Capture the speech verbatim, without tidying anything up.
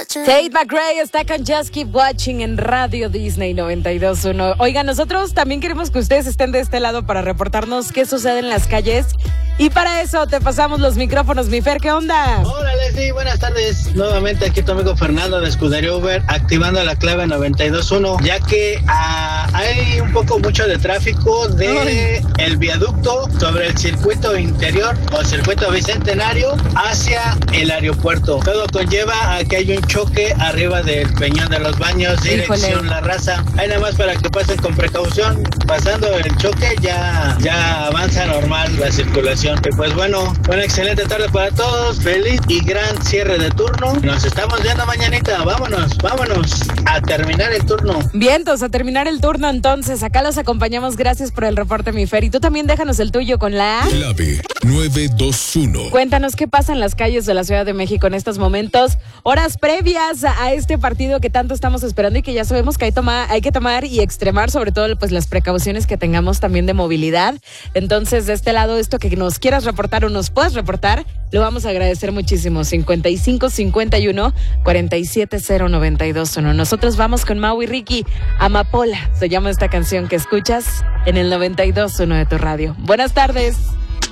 Tate McRae está con Just Keep Watching en Radio Disney noventa y dos punto uno. Oiga, nosotros también queremos que ustedes estén de este lado para reportarnos qué sucede en las calles. Y para eso te pasamos los micrófonos, mi Fer, ¿qué onda? Hola Leslie, buenas tardes. Nuevamente aquí tu amigo Fernando de Escudería Uber, activando la clave noventa y dos punto uno, ya que uh, hay un poco mucho de tráfico de Ay. el viaducto sobre el circuito interior o circuito bicentenario hacia el aeropuerto. Todo conlleva a que hay un choque arriba del Peñón de los Baños, dirección Híjole. La Raza. Hay nada más para que pasen con precaución. Pasando el choque ya, ya avanza normal la circulación. Y pues bueno, una excelente tarde para todos, feliz y gran cierre de turno. Nos estamos viendo mañanita, vámonos, vámonos a terminar el turno. Vientos, a terminar el turno entonces, acá los acompañamos, gracias por el reporte, mi Fer. Y tú también déjanos el tuyo con la clave nueve dos uno. Cuéntanos qué pasa en las calles de la Ciudad de México en estos momentos, horas previas a este partido que tanto estamos esperando y que ya sabemos que hay, toma, hay que tomar y extremar, sobre todo pues las precauciones que tengamos también de movilidad. Entonces, de este lado, esto que nos quieras reportar o nos puedas reportar, lo vamos a agradecer muchísimo. cincuenta y cinco cincuenta y uno cuarenta y siete cero noventa y dos uno. Nosotros vamos con Mau y Ricky. Amapola se llama esta canción que escuchas en el noventa y dos punto uno de tu radio. Buenas tardes.